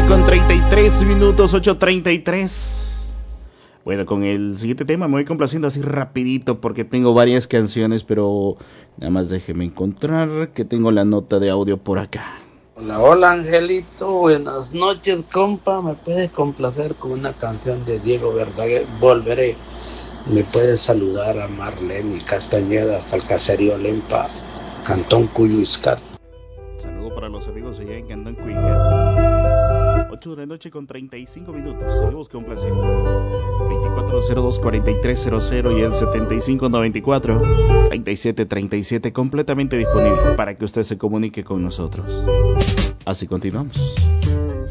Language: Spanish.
con 33 minutos, 8:33. Bueno, con el siguiente tema me voy complaciendo así rapidito porque tengo varias canciones, pero nada más déjeme encontrar que tengo la nota de audio por acá. Hola, hola Angelito, buenas noches compa, me puedes complacer con una canción de Diego Verdaguer, Volveré. Me puedes saludar a Marlene Castañeda hasta el caserío Lempa, Cantón Cuyuiscat. Saludo para los amigos allá en Cantón Cuyuiscat. 8 de la noche con 35 minutos, seguimos complaciendo. 2402-4300 y el 7594-3737 completamente disponible para que usted se comunique con nosotros. Así continuamos.